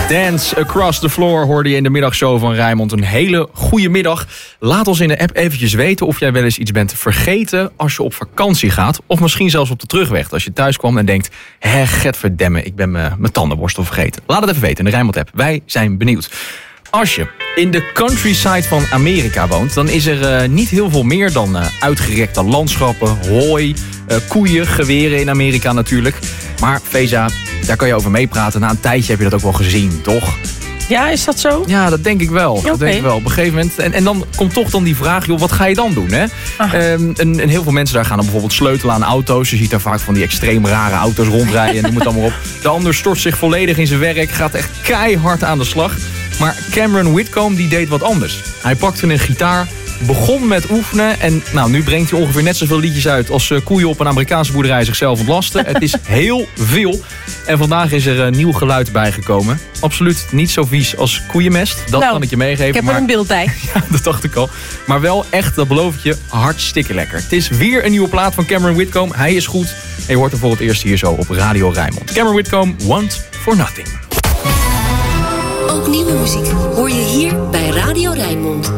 Dance Across the Floor hoorde je in de middagshow van Rijnmond. Een hele goede middag. Laat ons in de app eventjes weten of jij wel eens iets bent vergeten als je op vakantie gaat. Of misschien zelfs op de terugweg. Als je thuis kwam en denkt, getverdemme, ik ben mijn tandenborstel vergeten. Laat het even weten in de Rijnmond app. Wij zijn benieuwd. Als je in de countryside van Amerika woont, dan is er niet heel veel meer dan uitgerekte landschappen, hooi, koeien, geweren in Amerika natuurlijk. Maar Feza, daar kan je over meepraten. Na een tijdje heb je dat ook wel gezien, toch? Ja, is dat zo? Ja, dat denk ik wel. Okay. Dat denk ik wel. Op een gegeven moment. En dan komt toch dan die vraag, joh, wat ga je dan doen? Hè? En heel veel mensen daar gaan dan bijvoorbeeld sleutelen aan auto's. Je ziet daar vaak van die extreem rare auto's rondrijden. En noem het allemaal op. De ander stort zich volledig in zijn werk. Gaat echt keihard aan de slag. Maar Cameron Whitcomb die deed wat anders. Hij pakte een gitaar, begon met oefenen. En nou, nu brengt hij ongeveer net zoveel liedjes uit als koeien op een Amerikaanse boerderij zichzelf ontlasten. Het is heel veel. En vandaag is er een nieuw geluid bijgekomen. Absoluut niet zo vies als koeienmest. Dat kan ik je meegeven. Ik heb er een beeld bij. Ja, dat dacht ik al. Maar wel echt, dat beloof ik je, hartstikke lekker. Het is weer een nieuwe plaat van Cameron Whitcomb. Hij is goed. En je hoort hem voor het eerst hier zo op Radio Rijnmond. Cameron Whitcomb, Want for Nothing. Ook nieuwe muziek hoor je hier bij Radio Rijnmond.